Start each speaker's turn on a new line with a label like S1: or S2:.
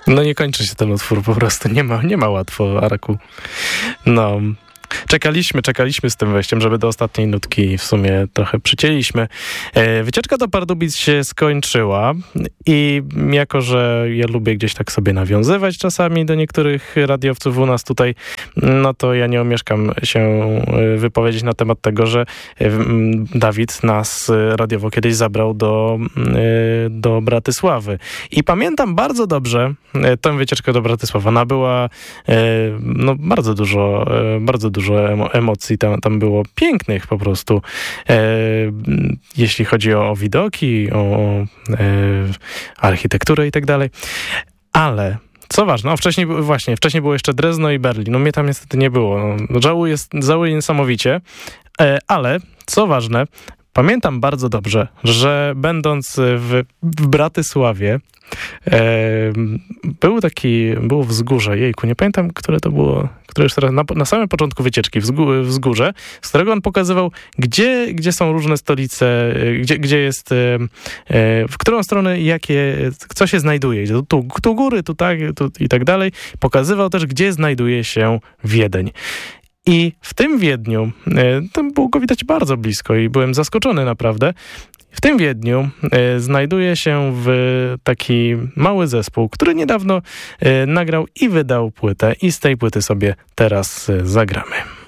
S1: No nie kończy się ten utwór po prostu. Nie ma łatwo, Arku. No... Czekaliśmy z tym wejściem, żeby do ostatniej nutki w sumie trochę przycięliśmy. Wycieczka do Pardubic się skończyła i jako, że ja lubię gdzieś tak sobie nawiązywać czasami do niektórych radiowców u nas tutaj, no to ja nie omieszkam się wypowiedzieć na temat tego, że Dawid nas radiowo kiedyś zabrał do Bratysławy. I pamiętam bardzo dobrze tę wycieczkę do Bratysławy. Ona była no, bardzo dużo emocji tam było pięknych po prostu. Jeśli chodzi o widoki, o architekturę i tak dalej. Ale co ważne, wcześniej było jeszcze Drezno i Berlin. No mnie tam niestety nie było. No, żałuję niesamowicie. Ale co ważne, pamiętam bardzo dobrze, że będąc w Bratysławie było wzgórze, jejku, nie pamiętam, które to było, które już teraz na samym początku wycieczki, wzgórze, z którego on pokazywał, gdzie są różne stolice, gdzie jest, w którą stronę, co się znajduje. Tu góry, tu tak, tu i tak dalej. Pokazywał też, gdzie znajduje się Wiedeń. I w tym Wiedniu, tam było go widać bardzo blisko i byłem zaskoczony naprawdę. W tym Wiedniu znajduje się taki mały zespół, który niedawno nagrał i wydał płytę i z tej płyty sobie teraz zagramy.